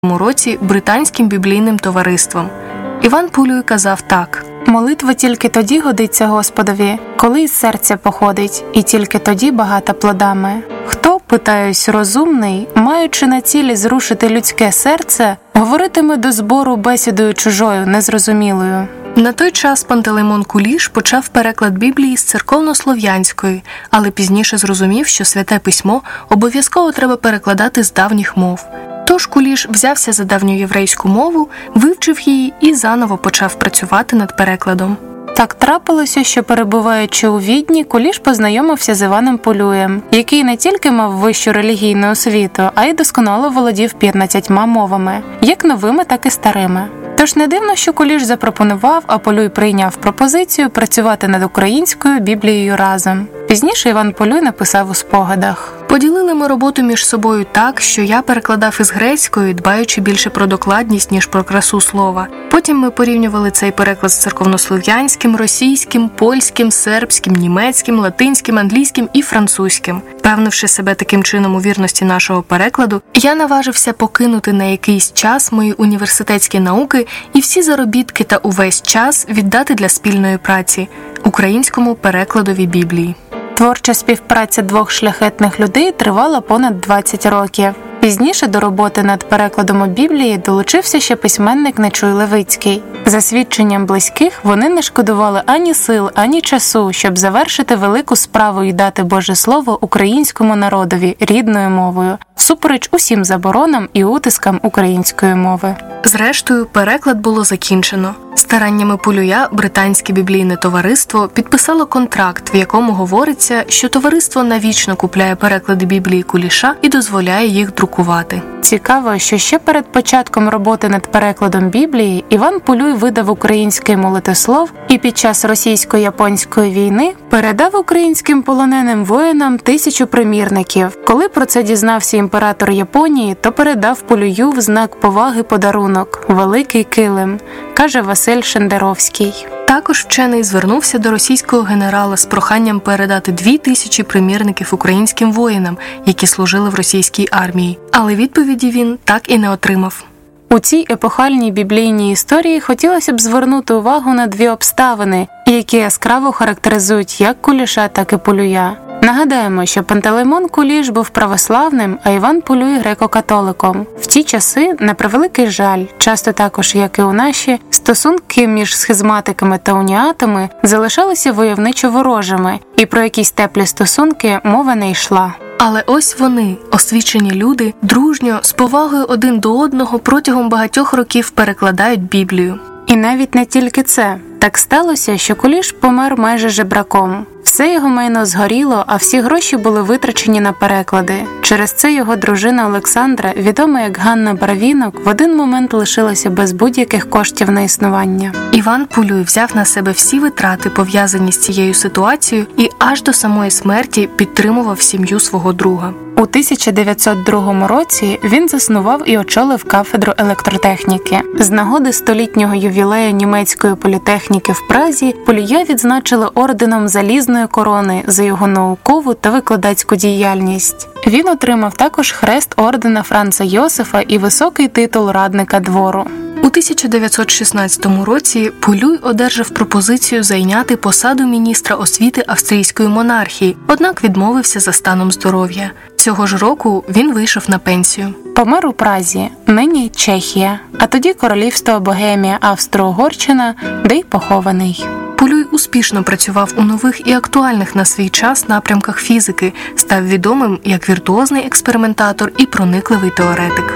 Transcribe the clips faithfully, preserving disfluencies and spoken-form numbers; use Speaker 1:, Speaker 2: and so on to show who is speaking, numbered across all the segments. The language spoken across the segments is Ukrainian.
Speaker 1: році Британським біблійним товариством. Іван Пулюй казав так:
Speaker 2: «Молитва тільки тоді годиться Господові, коли із серця походить, і тільки тоді багата плодами. Хто, питаюсь, розумний, маючи на цілі зрушити людське серце, говоритиме до збору бесідою чужою, незрозумілою».
Speaker 1: На той час Пантелеймон Куліш почав переклад Біблії з церковнослов'янської, але пізніше зрозумів, що Святе Письмо обов'язково треба перекладати з давніх мов. Тож Куліш взявся за давньоєврейську мову, вивчив її і заново почав працювати над перекладом.
Speaker 2: Так трапилося, що, перебуваючи у Відні, Куліш познайомився з Іваном Пулюєм, який не тільки мав вищу релігійну освіту, а й досконало володів п'ятнадцятьма мовами, як новими, так і старими. Тож не дивно, що Куліш запропонував, а Пулюй прийняв пропозицію працювати над українською Біблією разом. Пізніше Іван Пулюй написав у спогадах:
Speaker 1: «Поділили ми роботу між собою так, що я перекладав із грецької, дбаючи більше про докладність, ніж про красу слова. Потім ми порівнювали цей переклад з церковнослов'янським, російським, польським, сербським, німецьким, латинським, англійським і французьким. Впевнивши себе таким чином у вірності нашого перекладу, я наважився покинути на якийсь час мої університетські науки і всі заробітки та увесь час віддати для спільної праці – українському перекладові Біблії».
Speaker 2: Творча співпраця двох шляхетних людей тривала понад двадцять років. Пізніше до роботи над перекладом Біблії долучився ще письменник Нечуй Левицький. За свідченням близьких, вони не шкодували ані сил, ані часу, щоб завершити велику справу і дати Боже Слово українському народові рідною мовою, всупереч усім заборонам і утискам української мови.
Speaker 1: Зрештою, переклад було закінчено. Стараннями Пулюя Британське біблійне товариство підписало контракт, в якому говориться, що товариство навічно купляє переклади Біблії Куліша і дозволяє їх друкувати.
Speaker 2: Цікаво, що ще перед початком роботи над перекладом Біблії Іван Пулюй видав український молитослов і під час російсько-японської війни передав українським полоненим воїнам тисячу примірників. Коли про це дізнався імператор Японії, то передав Пулюю в знак поваги подарунок – великий килим, каже Василь Шендеровський.
Speaker 1: Також вчений звернувся до російського генерала з проханням передати дві тисячі примірників українським воїнам, які служили в російській армії. Але відповіді він так і не отримав.
Speaker 2: У цій епохальній біблійній історії хотілося б звернути увагу на дві обставини, які яскраво характеризують як Куліша, так і Пулюя. Нагадаємо, що Пантелеймон Куліш був православним, а Іван Пулюй – греко-католиком. В ті часи, на превеликий жаль, часто також, як і у наші, стосунки між схизматиками та уніатами залишалися войовничо ворожими, і про якісь теплі стосунки мова не йшла.
Speaker 1: Але ось вони, освічені люди, дружньо, з повагою один до одного протягом багатьох років перекладають Біблію.
Speaker 2: І навіть не тільки це. Так сталося, що Куліш помер майже жебраком. Все його майно згоріло, а всі гроші були витрачені на переклади. Через це його дружина Олександра, відома як Ганна Барвінок, в один момент лишилася без будь-яких коштів на існування.
Speaker 1: Іван Пулюй взяв на себе всі витрати, пов'язані з цією ситуацією, і аж до самої смерті підтримував сім'ю свого друга.
Speaker 2: У тисяча дев'ятсот другому році він заснував і очолив кафедру електротехніки. З нагоди столітнього ювілею німецької політехніки в Празі Пулюя відзначили орденом Залізної корони за його наукову та викладацьку діяльність. Він отримав також хрест ордена Франца Йосифа і високий титул радника двору.
Speaker 1: У тисяча дев'ятсот шістнадцятому році Пулюй одержав пропозицію зайняти посаду міністра освіти австрійської монархії, однак відмовився за станом здоров'я. Цього ж року він вийшов на пенсію.
Speaker 2: Помер у Празі, нині Чехія, а тоді королівство Богемія, Австро-Угорщина, де й похований.
Speaker 1: Пулюй успішно працював у нових і актуальних на свій час напрямках фізики, став відомим як віртуозний експериментатор і проникливий теоретик.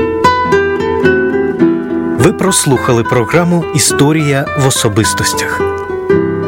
Speaker 3: Ви прослухали програму «Історія в особистостях».